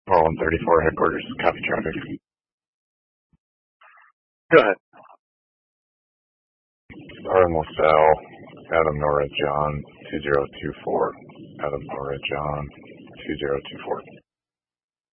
Call 134 headquarters, copy traffic. Go ahead. Adam LaSalle, Adam Nora John 2024. Adam Nora John 2024.